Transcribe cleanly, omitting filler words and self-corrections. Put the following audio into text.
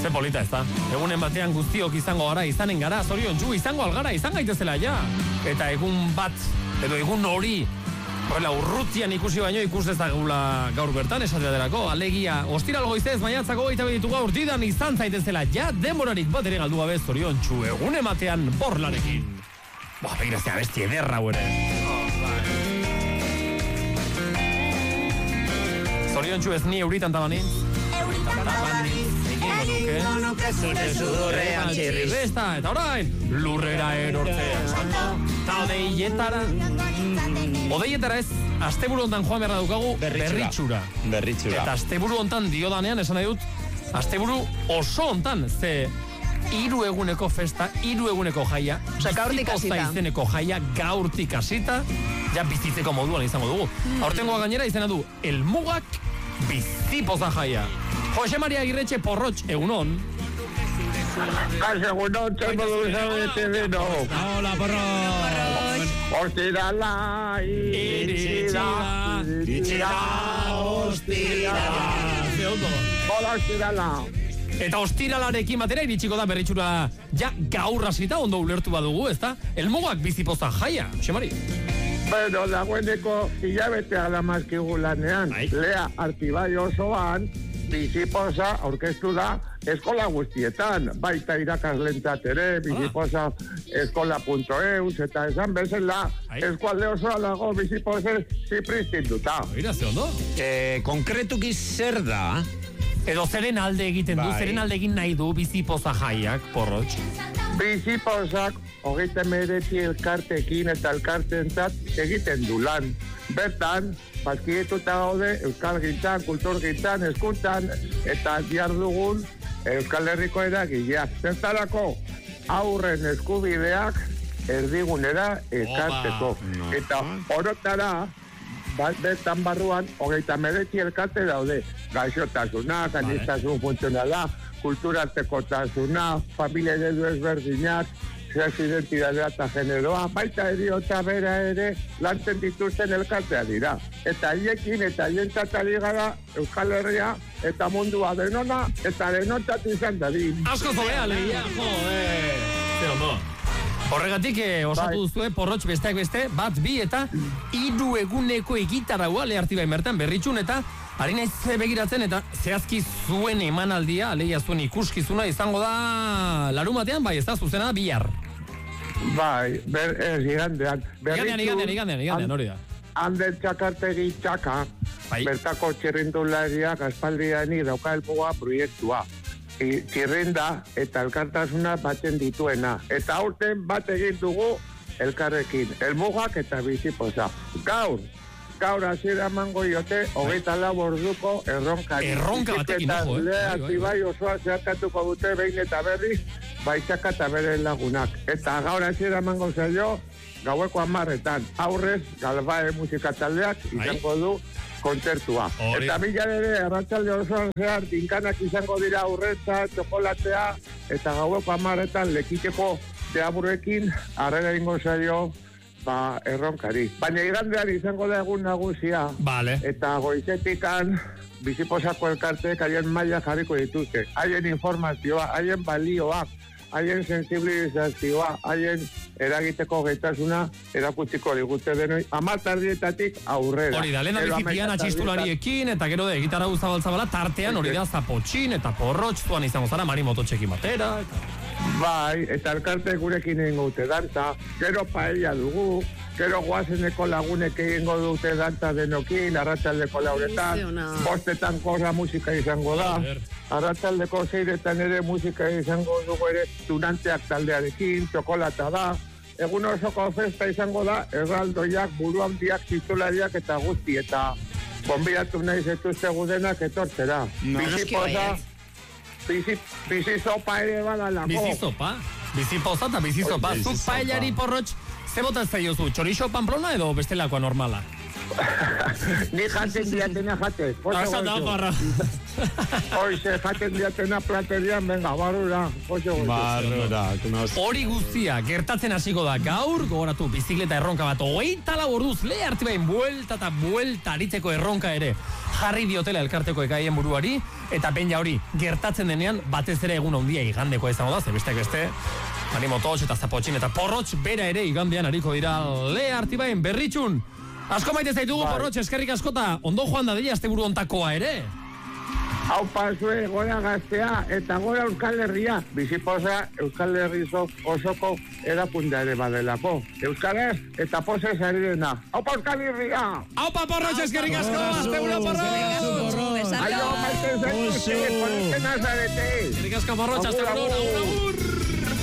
Ze polita ez da. Egunen batean guztiok izango gara, izanen gara, zoriontsu, izango algara, izan gaitezela ja. Eta egun bat, edo egun hori, horrela urrutian ikusi baino ikus dezagula gaur bertan esatea delako. Alegia, ostiral goizez, maiatzako gaita beditu gaur didan izan zaitezela ja, demorarik bat ere galdu gabe zoriontsu, egunen batean borlarekin. Begiraztea besti ederra ere. Zoriontsu ez ni euritan tabanintz. Egingo nuke zure sudurrean txirriz. Eta orain, lurrera erortzea. Ta odeietara ez, asteburu hontan joan beharra dukagu berritxura. Eta asteburu hontan diodanean esan nahi dut, asteburu oso hontan, ze 3 eguneko festa, 3 eguneko jaia, gaurtik hasita. Izeneko jaia gaurtik hasita, ja bizitzeko moduan izango dugu. Aurtengoa gainera izena du, Elmugak bizipoza jaia. Jose Maria Agirretxe Porrotx, egunon. Egunon, txalmo duzabete deno. Hola, Porrotx. Ostirala, iritxira, ostirala. Hola, ostirala. Eta ostiralarekin batera iritsiko da berritxura ja gaur hasita ondo ulertu badugu, ezta? Elmugak bizipoza jaia, Jose Mari. Bueno, dagoeneko hilabetea da mazkigu lanean. Lea Artibai osoan, bizipoza aurkeztu da eskola guztietan, baita irakaslentzat ere, bizipoza eskola.eus, eta esan bezala, eskualde osoa dago bizipozez zipristinduta. Mira, ze ondo? Konkretuki zer da? Edo zeren alde egiten du, zeren alde egin nahi du bizipoza jaiak, Porrotx? Bizipozak 29 elkartekin eta elkartentzat egiten du lan. Bertan, bazkidetuta gaude Euskal Gintzan, Kultur Gintzan, Hezkuntzan eta diardugun Euskal Herriko eragileak. Zertarako aurren eskubideak erdigunera ekarteko. Eta orotara, bertan barruan, 29 elkarte daude. Gaixotasuna, aniztasun funtzionala, kulturartekotasuna, familia eredu ezberdinak, identidadea eta generoa, baita eriota bera ere lantzen dituzten elkartea dira. Eta haiekin eta haientzatari gara Euskal Herria eta mundua denona eta denontzat izan dadin. Asko zobea, lehia, zer ondo. Horregatik osatu duzue Porrotx besteak beste, bat, bi eta 3 eguneko egitaraua Leartibain bertan berritxun eta ari naiz begiratzen eta zehazki zuen emanaldia, aleia zuen ikuskizuna izango da larumatean, bai ez da zuzena bihar. Bai, igandean. Igandean, hori da. Ander Txakartegi Txaka, bertako txirrindulariak aspaldianik dauka Elmuga proiektua. Txirrinda eta elkartasuna batzen dituena. Eta aurten bat egin dugu elkarrekin. Elmugak eta bizipoza. Gaur hasiera emango diote 24 orduko erronkari. Erronka batekin, ojo, Artibai osoa zeharkatuko dute behin eta berriz, Baitxaka eta bere lagunak. Eta gaur hasiera emango zaio, gaueko 10:00 aurrez, Galbae musikataldeak izango du kontzertua. Eta mila ere, arratsalde osoan zehar, dinkanak izango dira aurretza, txokolatea, eta gaueko 10:00 lekiteko deaburekin, arrera ingo zaio, erronkari. Baina igandean izango da egun nagusia. Eta goizetikan bizipozako elkarteek haien maila jarriko dituzte. Haien informazioa, haien balioak, haien sensibilizazioa, haien eragiteko gaitasuna erakutsiko digute denoi 10:00 aurrera. Hori da, lehen bizitian atxistulariekin, eta gero da, gitarra zabaltzabala, tartean hori da Zapotxin eta Porrotx, zuan izango zara, Mari Mototxekin batera. Bai, eta elkarte gurekin egingo dute dantza, gero paella dugu, gero guazeneko lagunek egingo dute dantza denokin, arratsaldeko 4:00, 5:00 korra musika izango da, arratsaldeko 6:00 ere musika izango dugu ere tunanteak taldearekin, txokolata da, egun osoko festa izango da, erraldoiak, buruandiak, titulariak eta guzti, eta konbidatu nahi zetuzte gudenak etortzera. Bizipoza, bizizopa ere badalako. Bizizopa? Bizipoza eta bizizopa. Zuk paellari Porrotx, ze bota zaiozu? Txorixo Pamplona edo bestelakoa normala? Ni jaten diatena jate. Asa da, barra. Hoize jaten diatena platerian, venga, barrura. Barrura. Hori guztia, gertatzen hasiko da gaur, gogoratu bizikleta erronka bat, 24 orduz, le Artibain buelta eta buelta aritzeko erronka ere. Jarri diotela elkarteko ekaien buruari, eta peina hori gertatzen denean, batez ere egun handia igandeko izango da, besteak beste, Mani Mototx eta Zapotxin eta Porrotx bera ere igandean hariko dira le Artibain berritxun. Asko maite zaitugu, Porrotx, eskerrik askota, ondo joan da dela asteburu hontakoa ere. Hau pasue, gora Gaztea eta gora Euskal Herria. Bizipoza Euskal Herrizo osoko erakunde ere badelako. Euskaraz eta pozez ari dena. Haupa Euskal Herria! Haupa Porrotx, eskerrik asko, asteburu Porrotx! Aio, maite zaituzte, polizena zarete! Eskerrik asko Porrotx, asteburu, agur!